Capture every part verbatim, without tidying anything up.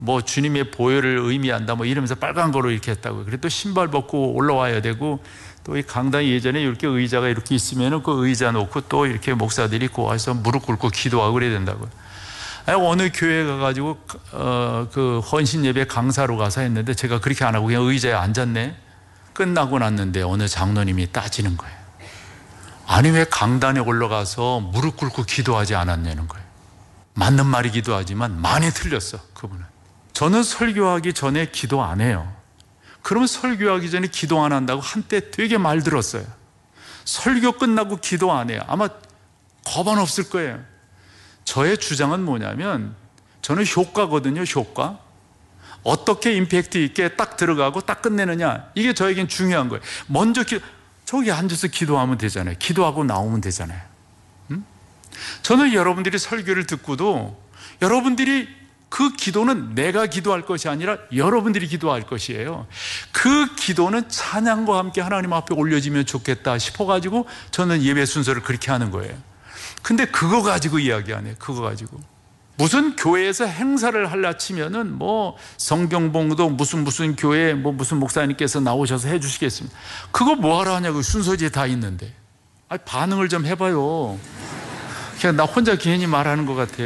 뭐 주님의 보혈을 의미한다 뭐 이러면서 빨간 거로 이렇게 했다고. 그래 또 신발 벗고 올라와야 되고, 또 이 강당 예전에 이렇게 의자가 이렇게 있으면은 그 의자 놓고 또 이렇게 목사들이 그 와서 무릎 꿇고 기도하고 그래야 된다고요. 아니, 어느 교회 가가지고 어, 그 헌신 예배 강사로 가서 했는데 제가 그렇게 안 하고 그냥 의자에 앉았네. 끝나고 났는데 어느 장로님이 따지는 거예요. 아니 왜 강단에 올라가서 무릎 꿇고 기도하지 않았냐는 거예요. 맞는 말이기도 하지만 많이 틀렸어 그분은. 저는 설교하기 전에 기도 안 해요. 그러면 설교하기 전에 기도 안 한다고 한때 되게 말 들었어요. 설교 끝나고 기도 안 해요. 아마 겁은 없을 거예요. 저의 주장은 뭐냐면 저는 효과거든요. 효과. 어떻게 임팩트 있게 딱 들어가고 딱 끝내느냐, 이게 저에겐 중요한 거예요. 먼저 기, 저기 앉아서 기도하면 되잖아요. 기도하고 나오면 되잖아요. 음? 저는 여러분들이 설교를 듣고도 여러분들이 그 기도는 내가 기도할 것이 아니라 여러분들이 기도할 것이에요. 그 기도는 찬양과 함께 하나님 앞에 올려지면 좋겠다 싶어가지고 저는 예배 순서를 그렇게 하는 거예요. 근데 그거 가지고 이야기 안 해요. 그거 가지고. 무슨 교회에서 행사를 하려 치면은 뭐 성경봉도 무슨 무슨 교회 뭐 무슨 목사님께서 나오셔서 해주시겠습니다. 그거 뭐하러 하냐고. 순서지에 다 있는데. 아니, 반응을 좀 해봐요. 그냥 나 혼자 괜히 말하는 것 같아.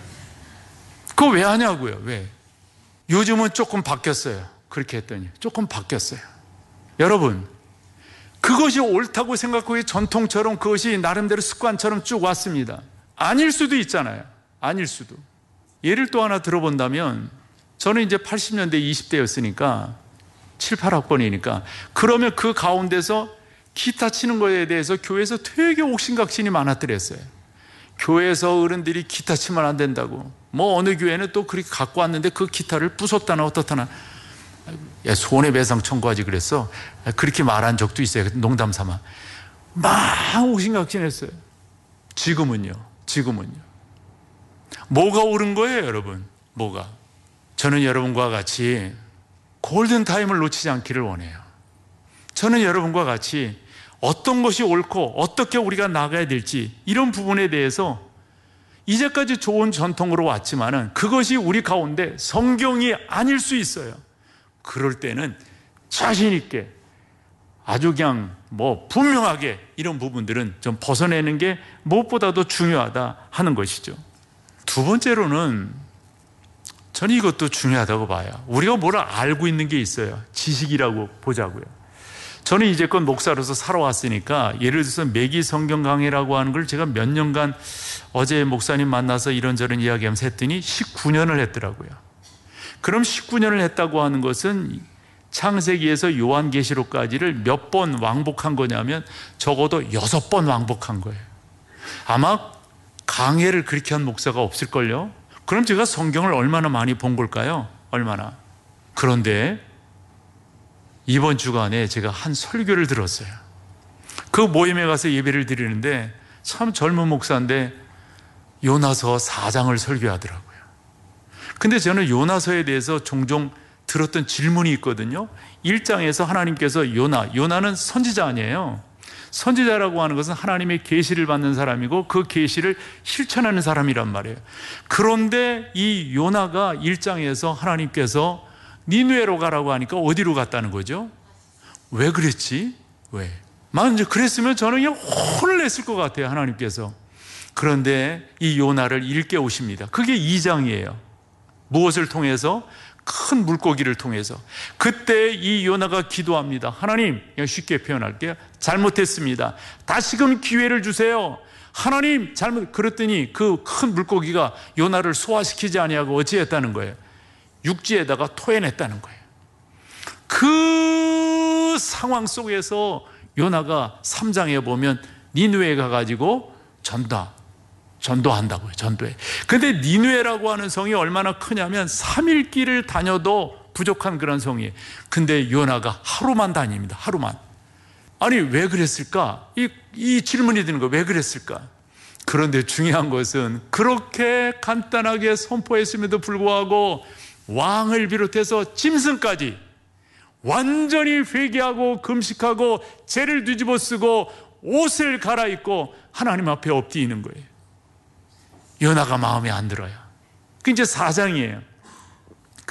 그거 왜 하냐고요. 왜? 요즘은 조금 바뀌었어요. 그렇게 했더니 조금 바뀌었어요. 여러분, 그것이 옳다고 생각하고 전통처럼 그것이 나름대로 습관처럼 쭉 왔습니다. 아닐 수도 있잖아요. 아닐 수도. 예를 또 하나 들어본다면, 저는 이제 팔십 년대 이십 대였으니까 칠, 팔 학번이니까 그러면 그 가운데서 기타 치는 거에 대해서 교회에서 되게 옥신각신이 많았더랬어요. 교회에서 어른들이 기타 치면 안 된다고. 뭐 어느 교회는 또 그렇게 갖고 왔는데 그 기타를 부쉈다나 어떻다나. 야, 손해배상 청구하지 그랬어. 그렇게 말한 적도 있어요. 농담 삼아. 막 옥신각신했어요. 지금은요. 지금은요. 뭐가 옳은 거예요, 여러분? 뭐가? 저는 여러분과 같이 골든타임을 놓치지 않기를 원해요. 저는 여러분과 같이 어떤 것이 옳고 어떻게 우리가 나가야 될지 이런 부분에 대해서 이제까지 좋은 전통으로 왔지만은 그것이 우리 가운데 성경이 아닐 수 있어요. 그럴 때는 자신 있게 아주 그냥 뭐 분명하게 이런 부분들은 좀 벗어내는 게 무엇보다도 중요하다 하는 것이죠. 두 번째로는 저는 이것도 중요하다고 봐요. 우리가 뭘 알고 있는 게 있어요. 지식이라고 보자고요. 저는 이제껏 목사로서 살아왔으니까 예를 들어서 매기 성경 강해라고 하는 걸 제가 몇 년간 어제 목사님 만나서 이런저런 이야기하면서 했더니 십구 년을 했더라고요. 그럼 십구 년을 했다고 하는 것은 창세기에서 요한계시록까지를 몇 번 왕복한 거냐면 적어도 여섯 번 왕복한 거예요. 아마 강해를 그렇게 한 목사가 없을걸요. 그럼 제가 성경을 얼마나 많이 본 걸까요? 얼마나. 그런데 이번 주간에 제가 한 설교를 들었어요. 그 모임에 가서 예배를 드리는데 참 젊은 목사인데 요나서 사 장을 설교하더라고요. 근데 저는 요나서에 대해서 종종 들었던 질문이 있거든요. 일 장에서 하나님께서 요나, 요나는 선지자 아니에요. 선지자라고 하는 것은 하나님의 계시를 받는 사람이고 그 계시를 실천하는 사람이란 말이에요. 그런데 이 요나가 일 장에서 하나님께서 니느웨로 가라고 하니까 어디로 갔다는 거죠? 왜 그랬지? 왜? 만 이제 그랬으면 저는 그냥 혼을 냈을 것 같아요, 하나님께서. 그런데 이 요나를 일깨우십니다. 그게 이 장이에요. 무엇을 통해서? 큰 물고기를 통해서. 그때 이 요나가 기도합니다. 하나님, 그냥 쉽게 표현할게요. 잘못했습니다. 다시금 기회를 주세요. 하나님, 잘못. 그랬더니 그 큰 물고기가 요나를 소화시키지 아니하고 어찌했다는 거예요? 육지에다가 토해냈다는 거예요. 그 상황 속에서 요나가 삼 장에 보면 니느웨에 가가지고 전다, 전도한다고요. 전도해. 근데 니느웨라고 하는 성이 얼마나 크냐면 삼 일 길을 다녀도 부족한 그런 성이에요. 근데 요나가 하루만 다닙니다. 하루만. 아니 왜 그랬을까? 이, 이 질문이 드는 거예요. 왜 그랬을까? 그런데 중요한 것은 그렇게 간단하게 선포했음에도 불구하고 왕을 비롯해서 짐승까지 완전히 회개하고 금식하고 죄를 뒤집어 쓰고 옷을 갈아입고 하나님 앞에 엎드리는 거예요. 요나가 마음에 안 들어요. 그 이제 사 장이에요.